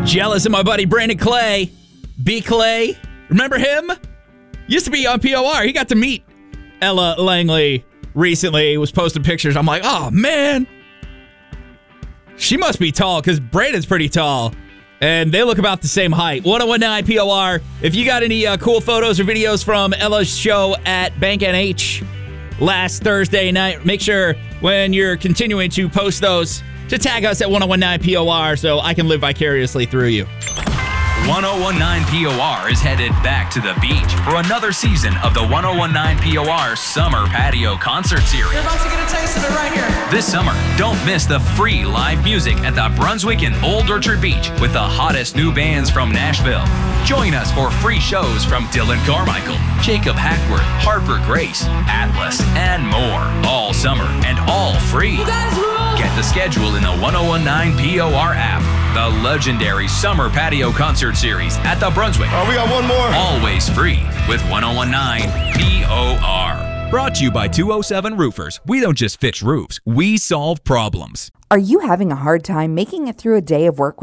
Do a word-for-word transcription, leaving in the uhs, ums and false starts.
Jealous of my buddy Brandon Clay. B. Clay. Remember him? Used to be on P O R. He got to meet Ella Langley recently. He was posting pictures. I'm like, oh, man. She must be tall because Brandon's pretty tall. And they look about the same height. ten nineteen P O R. If you got any uh, cool photos or videos from Ella's show at Bank N H last Thursday night, make sure when you're continuing to post those to tag us at ten nineteen P O R so I can live vicariously through you. ten nineteen P O R is headed back to the beach for another season of the ten nineteen P O R Summer Patio Concert Series. You're about to get a taste of it right here. This summer, don't miss the free live music at the Brunswick and Old Orchard Beach with the hottest new bands from Nashville. Join us for free shows from Dylan Carmichael, Jacob Hackworth, Harper Grace, Atlas, and more. All summer and all free. You guys rule! Get the schedule in the ten nineteen P O R app. The legendary Summer Patio Concert Series at the Brunswick. Oh, we got one more. Always free with ten nineteen P O R. Brought to you by two oh seven Roofers. We don't just fix roofs, we solve problems. Are you having a hard time making it through a day of work with